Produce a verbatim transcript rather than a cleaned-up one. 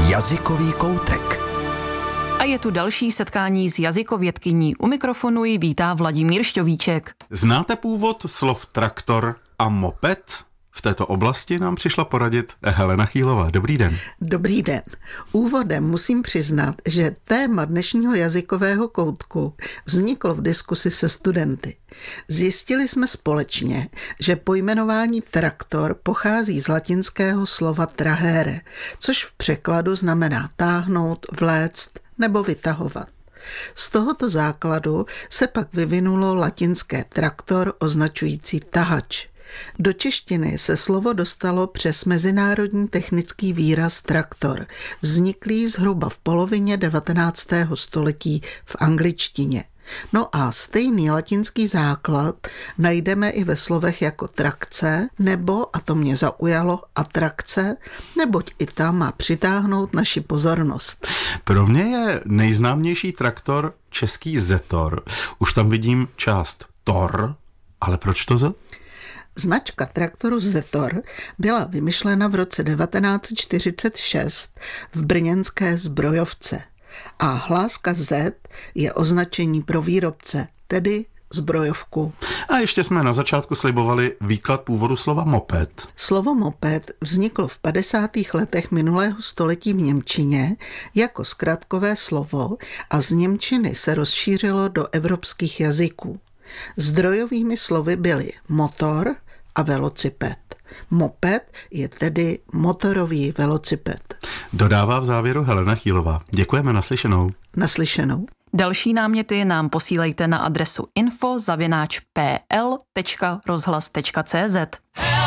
Jazykový koutek. A je tu další setkání s jazykovědkyní. U mikrofonu ji vítá Vladimír Šťovíček. Znáte původ slov traktor a moped? V této oblasti nám přišla poradit Helena Chýlová. Dobrý den. Dobrý den. Úvodem musím přiznat, že téma dnešního jazykového koutku vzniklo v diskusi se studenty. Zjistili jsme společně, že pojmenování traktor pochází z latinského slova trahere, což v překladu znamená táhnout, vléct nebo vytahovat. Z tohoto základu se pak vyvinulo latinské traktor označující tahač. Do češtiny se slovo dostalo přes mezinárodní technický výraz traktor, vzniklý zhruba v polovině devatenáctého století v angličtině. No a stejný latinský základ najdeme i ve slovech jako trakce nebo, a to mě zaujalo, atrakce, neboť i ta má přitáhnout naši pozornost. Pro mě je nejznámější traktor český Zetor. Už tam vidím část Tor, ale proč to Z? Značka traktoru Zetor byla vymyšlena v roce devatenáct čtyřicet šest v brněnské zbrojovce a hláska Z je označení pro výrobce, tedy zbrojovku. A ještě jsme na začátku slibovali výklad původu slova moped. Slovo moped vzniklo v padesátých letech minulého století v němčině jako zkratkové slovo a z němčiny se rozšířilo do evropských jazyků. Zdrojovými slovy byly motor a velociped. Moped je tedy motorový velociped. Dodává v závěru Helena Chýlová. Děkujeme, naslyšenou. Naslyšenou. Další náměty nám posílejte na adresu info zavináč p l tečka rozhlas tečka cé zet.